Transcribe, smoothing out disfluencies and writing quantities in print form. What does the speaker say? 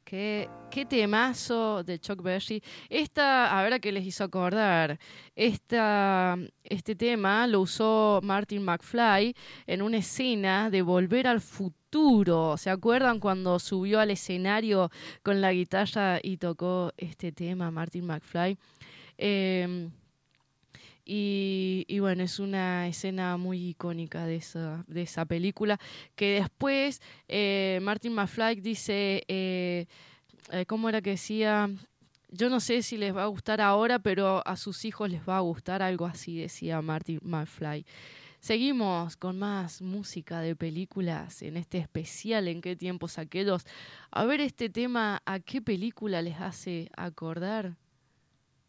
Qué temazo de Chuck Berry. A ver a qué les hizo acordar. Este tema lo usó Martin McFly en una escena de Volver al Futuro. ¿Se acuerdan cuando subió al escenario con la guitarra y tocó este tema, Martin McFly? Eh, y bueno, es una escena muy icónica de esa película, que después Martin McFly dice, ¿cómo era que decía? Yo no sé si les va a gustar ahora, pero a sus hijos les va a gustar, algo así decía Martin McFly. Seguimos con más música de películas en este especial ¿En qué tiempos aquellos? A ver este tema, ¿a qué película les hace acordar?